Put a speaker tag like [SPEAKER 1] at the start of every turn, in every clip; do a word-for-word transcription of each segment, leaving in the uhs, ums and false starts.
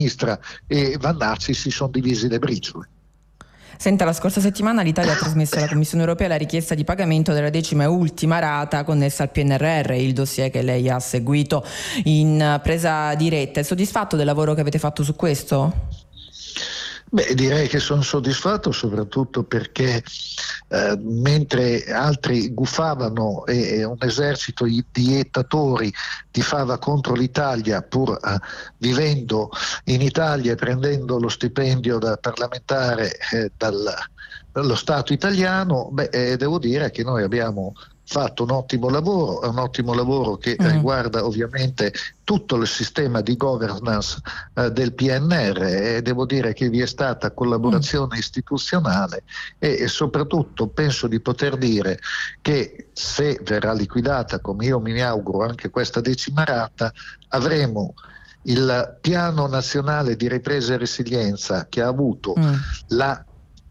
[SPEAKER 1] Ministra e Vannacci si sono divisi le briciole.
[SPEAKER 2] Senta, la scorsa settimana l'Italia ha trasmesso alla Commissione europea la richiesta di pagamento della decima e ultima rata connessa al P N R R, il dossier che lei ha seguito in presa diretta. È soddisfatto del lavoro che avete fatto su questo?
[SPEAKER 1] Beh, direi che sono soddisfatto soprattutto perché eh, mentre altri guffavano e, e un esercito di iettatori tifava contro l'Italia pur eh, vivendo in Italia e prendendo lo stipendio da parlamentare eh, dal, dallo Stato italiano, beh, eh, devo dire che noi abbiamo fatto un ottimo lavoro, è un ottimo lavoro che mm. riguarda ovviamente tutto il sistema di governance eh, del P N R e devo dire che vi è stata collaborazione mm. istituzionale e, e soprattutto penso di poter dire che se verrà liquidata, come io mi auguro, anche questa decima rata, avremo il piano nazionale di ripresa e resilienza che ha avuto mm. la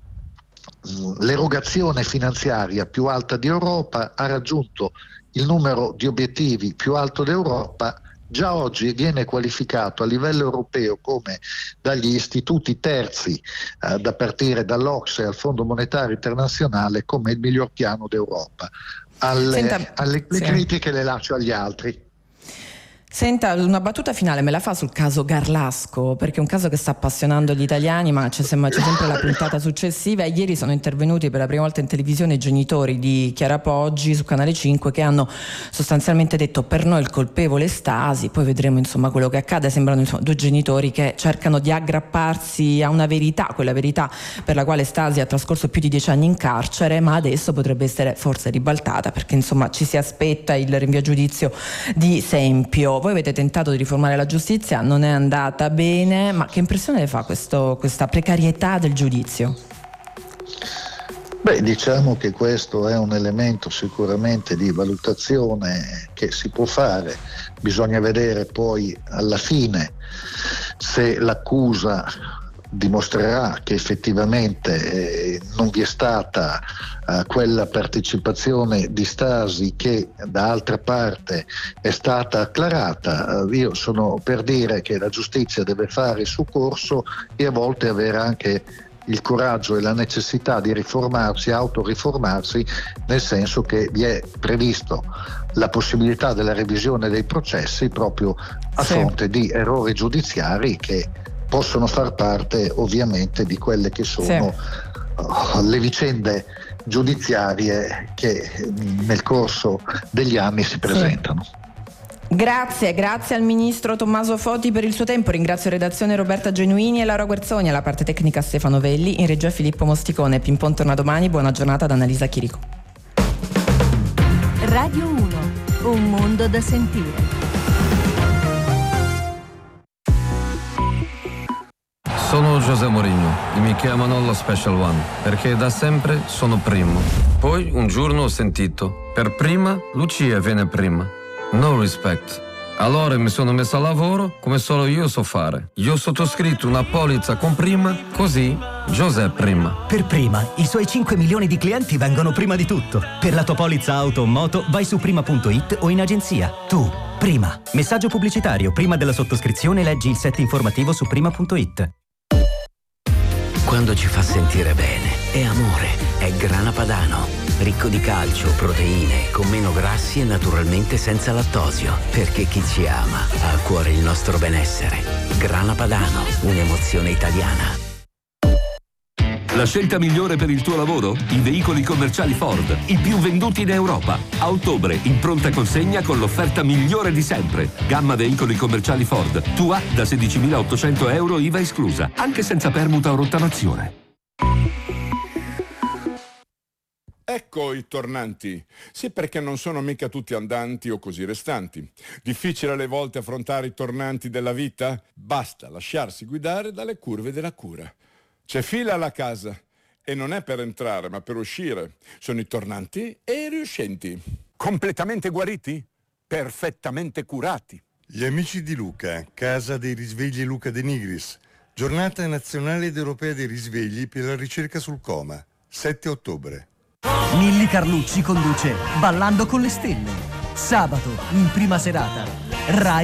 [SPEAKER 1] l'erogazione finanziaria più alta d'Europa, ha raggiunto il numero di obiettivi più alto d'Europa, già oggi viene qualificato a livello europeo come dagli istituti terzi, eh, da partire dall'Ocse al Fondo Monetario Internazionale, come il miglior piano d'Europa. Alle,
[SPEAKER 2] Senta,
[SPEAKER 1] alle
[SPEAKER 2] sì.
[SPEAKER 1] critiche le lascio agli altri.
[SPEAKER 2] Senta, una battuta finale me la fa sul caso Garlasco, perché è un caso che sta appassionando gli italiani, ma c'è, c'è sempre la puntata successiva. E ieri sono intervenuti per la prima volta in televisione i genitori di Chiara Poggi su Canale cinque, che hanno sostanzialmente detto: per noi il colpevole è Stasi, poi vedremo insomma quello che accade. Sembrano insomma due genitori che cercano di aggrapparsi a una verità, quella verità per la quale Stasi ha trascorso più di dieci anni in carcere, ma adesso potrebbe essere forse ribaltata, perché insomma ci si aspetta il rinvio a giudizio di Sempio. Voi avete tentato di riformare la giustizia, non è andata bene, ma che impressione le fa questo, questa precarietà del giudizio?
[SPEAKER 1] Beh, diciamo che questo è un elemento sicuramente di valutazione che si può fare, bisogna vedere poi alla fine se l'accusa dimostrerà che effettivamente eh, non vi è stata eh, quella partecipazione di Stasi che da altra parte è stata acclarata. Eh, io sono per dire che la giustizia deve fare il suo corso e a volte avere anche il coraggio e la necessità di riformarsi, autoriformarsi, nel senso che vi è previsto la possibilità della revisione dei processi proprio a sì. fronte di errori giudiziari che possono far parte ovviamente di quelle che sono sì. uh, le vicende giudiziarie che nel corso degli anni si presentano. Sì.
[SPEAKER 2] Grazie, grazie al ministro Tommaso Foti per il suo tempo. Ringrazio redazione Roberta Genuini e Laura Guerzoni, alla parte tecnica Stefano Velli, in regia Filippo Mosticone. Pimpon torna domani, buona giornata da Annalisa Chirico.
[SPEAKER 3] Radio uno, un mondo da sentire.
[SPEAKER 4] Sono José Mourinho e mi chiamano lo Special One perché da sempre sono primo. Poi un giorno ho sentito: per prima Lucia viene prima. No respect. Allora mi sono messo a lavoro come solo io so fare. Io ho sottoscritto una polizza con Prima, così José Prima.
[SPEAKER 5] Per Prima, i suoi cinque milioni di clienti vengono prima di tutto. Per la tua polizza auto o moto vai su prima punto it o in agenzia. Tu, Prima. Messaggio pubblicitario. Prima della sottoscrizione leggi il set informativo su prima punto it.
[SPEAKER 6] Quando ci fa sentire bene, è amore, è Grana Padano. Ricco di calcio, proteine, con meno grassi e naturalmente senza lattosio. Perché chi ci ama ha a cuore il nostro benessere. Grana Padano, un'emozione italiana.
[SPEAKER 7] La scelta migliore per il tuo lavoro? I veicoli commerciali Ford, i più venduti in Europa. A ottobre, in pronta consegna con l'offerta migliore di sempre. Gamma veicoli commerciali Ford, tua da sedicimilaottocento euro I V A esclusa, anche senza permuta o rottamazione.
[SPEAKER 8] Ecco i tornanti. Sì, perché non sono mica tutti andanti o così restanti. Difficile alle volte affrontare i tornanti della vita? Basta lasciarsi guidare dalle curve della cura. C'è fila alla casa e non è per entrare ma per uscire. Sono i tornanti e i riuscenti. Completamente guariti? Perfettamente curati.
[SPEAKER 9] Gli amici di Luca, Casa dei Risvegli Luca De Nigris. Giornata nazionale ed europea dei risvegli per la ricerca sul coma. sette ottobre.
[SPEAKER 10] Milly Carlucci conduce Ballando con le stelle. Sabato, in prima serata. Rai